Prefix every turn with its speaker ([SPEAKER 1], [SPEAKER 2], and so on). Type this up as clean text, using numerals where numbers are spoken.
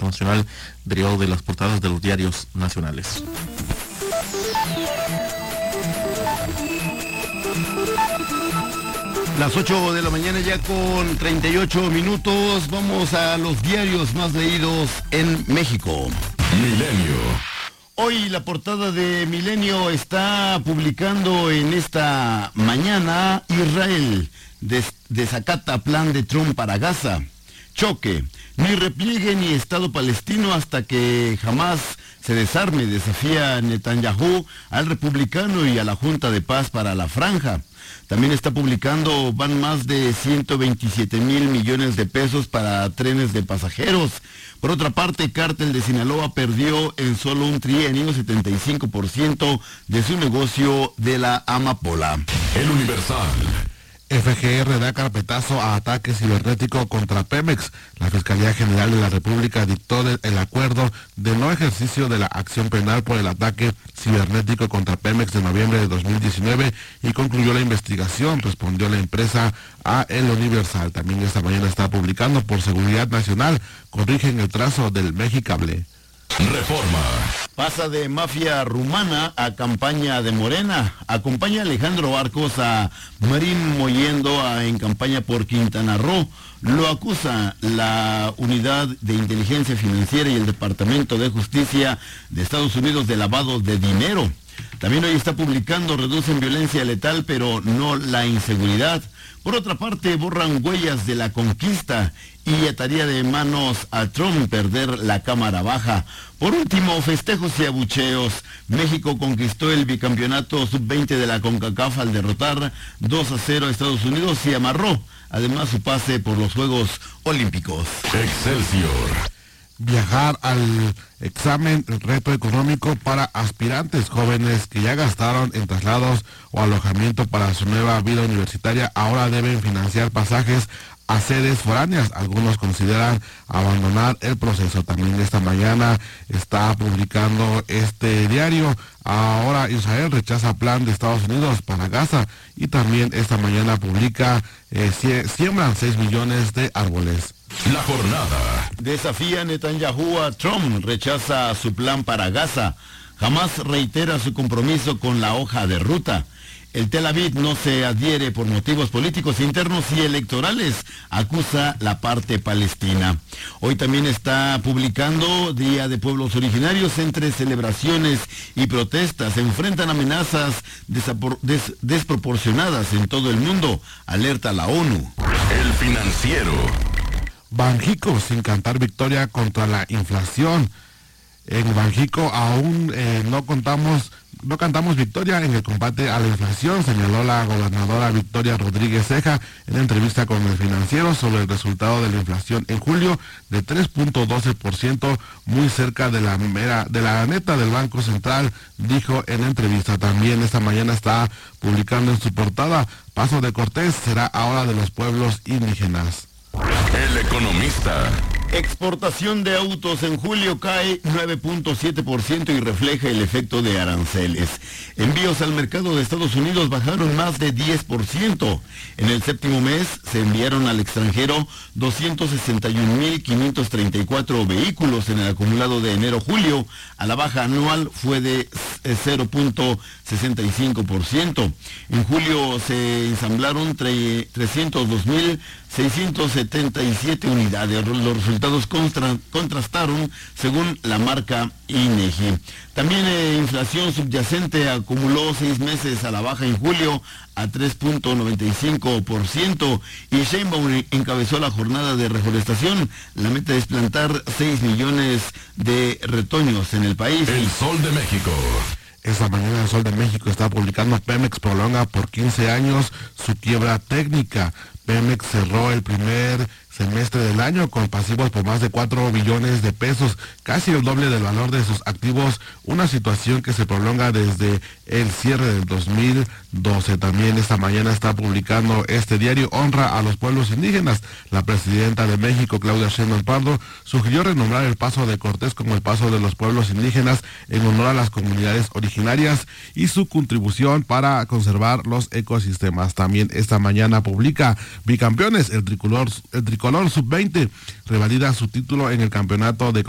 [SPEAKER 1] internacional derivado de las portadas de los diarios nacionales.
[SPEAKER 2] Las 8 de la mañana ya con 38 minutos. Vamos a los diarios más leídos en México.
[SPEAKER 3] Milenio.
[SPEAKER 2] Hoy la portada de Milenio está publicando en esta mañana: Israel desacata plan de Trump para Gaza. Choque. Ni repliegue ni Estado palestino hasta que jamás se desarme, desafía Netanyahu al republicano y a la Junta de Paz para la Franja. También está publicando, van más de 127,000 millones de pesos para trenes de pasajeros. Por otra parte, Cártel de Sinaloa perdió en solo un trienio 75% de su negocio de la amapola.
[SPEAKER 3] El Universal.
[SPEAKER 4] FGR da carpetazo a ataque cibernético contra Pemex. La Fiscalía General de la República dictó el acuerdo de no ejercicio de la acción penal por el ataque cibernético contra Pemex de noviembre de 2019 y concluyó la investigación, respondió la empresa a El Universal. También esta mañana está publicando: por seguridad nacional, corrigen el trazo del Mexicable.
[SPEAKER 3] Reforma.
[SPEAKER 2] Pasa de mafia rumana a campaña de Morena. Acompaña a Alejandro Arcos a Marín Mollendo en campaña por Quintana Roo. Lo acusa la Unidad de Inteligencia Financiera y el Departamento de Justicia de Estados Unidos de lavado de dinero. También hoy está publicando: reducen violencia letal pero no la inseguridad. Por otra parte, borran huellas de la conquista y ataría de manos a Trump perder la Cámara Baja. Por último, festejos y abucheos. México conquistó el bicampeonato sub-20 de la CONCACAF al derrotar 2-0 a Estados Unidos y amarró además su pase por los Juegos Olímpicos.
[SPEAKER 3] Excelsior.
[SPEAKER 4] Viajar al examen, el reto económico para aspirantes jóvenes que ya gastaron en traslados o alojamiento para su nueva vida universitaria, ahora deben financiar pasajes a sedes foráneas. Algunos consideran abandonar el proceso. También esta mañana está publicando este diario: ahora Israel rechaza plan de Estados Unidos para Gaza. Y también esta mañana publica: siembran 6 millones de árboles.
[SPEAKER 3] La jornada.
[SPEAKER 2] Desafía Netanyahu a Trump, rechaza su plan para Gaza. Jamás reitera su compromiso con la hoja de ruta. El Tel Aviv no se adhiere por motivos políticos internos y electorales, acusa la parte palestina. Hoy también está publicando: Día de Pueblos Originarios, entre celebraciones y protestas se enfrentan amenazas desproporcionadas en todo el mundo, alerta la ONU.
[SPEAKER 3] El Financiero.
[SPEAKER 4] Banjico sin cantar victoria contra la inflación. En Banjico aún no cantamos victoria en el combate a la inflación, señaló la gobernadora Victoria Rodríguez Ceja en entrevista con El Financiero sobre el resultado de la inflación en julio de 3.12%, muy cerca de la neta del Banco Central, dijo en entrevista. También esta mañana está publicando en su portada: Paso de Cortés será ahora de los pueblos indígenas.
[SPEAKER 3] El Economista.
[SPEAKER 2] Exportación de autos en julio cae 9.7% y refleja el efecto de aranceles. Envíos al mercado de Estados Unidos bajaron más de 10%. En el séptimo mes se enviaron al extranjero 261,534 vehículos en el acumulado de enero-julio. A la baja anual fue de 0.65%. En julio se ensamblaron 302,677 unidades. Los resultados contrastaron según la marca INEGI. También inflación subyacente acumuló 6 meses a la baja en julio a 3.95% y Sheinbaum encabezó la jornada de reforestación. La meta es plantar 6 millones de retoños en el país.
[SPEAKER 3] El Sol de México.
[SPEAKER 4] Esta mañana El Sol de México está publicando: Pemex prolonga por 15 años su quiebra técnica. Pemex cerró el primer semestre del año con pasivos por más de 4 billones de pesos, casi el doble del valor de sus activos, una situación que se prolonga desde el cierre del 2012. También esta mañana está publicando este diario: honra a los pueblos indígenas. La presidenta de México, Claudia Sheinbaum Pardo, sugirió renombrar el Paso de Cortés como el Paso de los Pueblos Indígenas en honor a las comunidades originarias y su contribución para conservar los ecosistemas. También esta mañana publica: bicampeones, el tricolor sub-20 revalida su título en el campeonato de